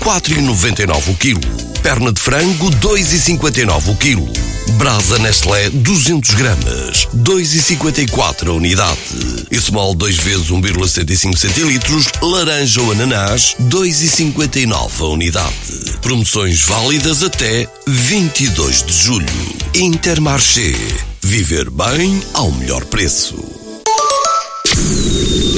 4,99 o quilo. Perna de frango, 2,59 o quilo. Brasa Nestlé, 200 gramas, 2,54 a unidade. E Smol 2 vezes 1,75 centilitros, laranja ou ananás, 2,59 a unidade. Promoções válidas até 22 de julho. Intermarché. Viver bem ao melhor preço.